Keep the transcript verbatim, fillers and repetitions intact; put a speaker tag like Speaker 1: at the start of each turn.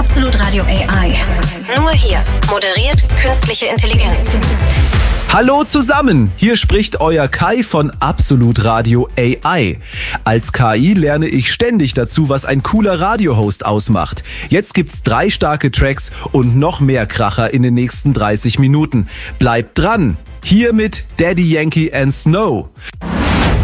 Speaker 1: Absolut Radio A I. Nur hier. Moderiert künstliche Intelligenz.
Speaker 2: Hallo zusammen, hier spricht euer Kai von Absolut Radio A I. Als K I lerne ich ständig dazu, was ein cooler Radiohost ausmacht. Jetzt gibt's drei starke Tracks und noch mehr Kracher in den nächsten dreißig Minuten. Bleibt dran, hier mit Daddy Yankee and Snow.